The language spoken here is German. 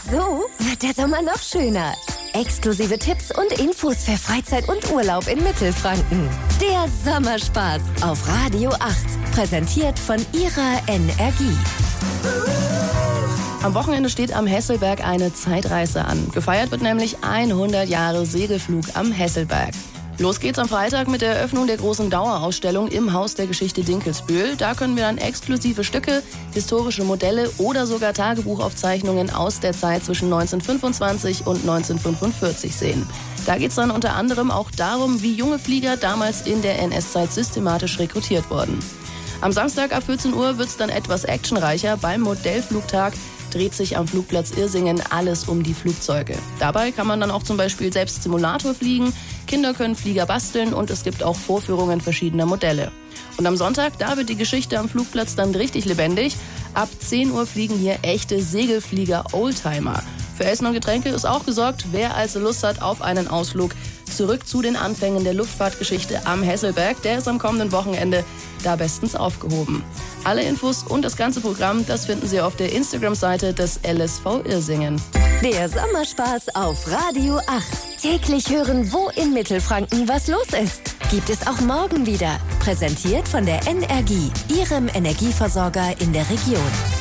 So wird der Sommer noch schöner. Exklusive Tipps und Infos für Freizeit und Urlaub in Mittelfranken. Der Sommerspaß auf Radio 8. Präsentiert von Ihrer Energie. Am Wochenende steht am Hesselberg eine Zeitreise an. Gefeiert wird nämlich 100 Jahre Segelflug am Hesselberg. Los geht's am Freitag mit der Eröffnung der großen Dauerausstellung im Haus der Geschichte Dinkelsbühl. Da können wir dann exklusive Stücke, historische Modelle oder sogar Tagebuchaufzeichnungen aus der Zeit zwischen 1925 und 1945 sehen. Da geht's dann unter anderem auch darum, wie junge Flieger damals in der NS-Zeit systematisch rekrutiert wurden. Am Samstag ab 14 Uhr wird's dann etwas actionreicher. Beim Modellflugtag dreht sich am Flugplatz Irsingen alles um die Flugzeuge. Dabei kann man dann auch zum Beispiel selbst Simulator fliegen, Kinder können Flieger basteln und es gibt auch Vorführungen verschiedener Modelle. Und am Sonntag, da wird die Geschichte am Flugplatz dann richtig lebendig. Ab 10 Uhr fliegen hier echte Segelflieger-Oldtimer. Für Essen und Getränke ist auch gesorgt. Wer also Lust hat auf einen Ausflug zurück zu den Anfängen der Luftfahrtgeschichte am Hesselberg, der ist am kommenden Wochenende da bestens aufgehoben. Alle Infos und das ganze Programm, das finden Sie auf der Instagram-Seite des LSV Irsingen. Der Sommerspaß auf Radio 8. Täglich hören, wo in Mittelfranken was los ist. Gibt es auch morgen wieder. Präsentiert von der Energie, Ihrem Energieversorger in der Region.